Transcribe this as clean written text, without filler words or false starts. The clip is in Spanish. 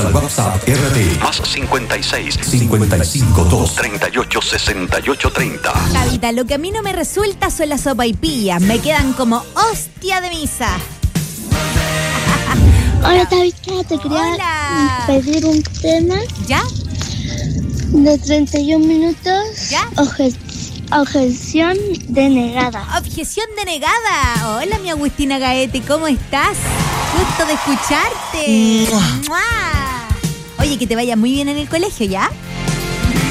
al WhatsApp RD Más 56 552 38 68 30. Javita, lo que a mí no me resulta son las sopaipillas. Me quedan como hostia de misa. Hola, Tabitha, te quería pedir un tema. ¿Ya? De 31 minutos. ¿Ya? Objeción denegada. Objeción denegada. Hola, mi Agustina Gaete, ¿cómo estás? Gusto de escucharte. ¡Mua! Oye, que te vaya muy bien en el colegio, ¿ya?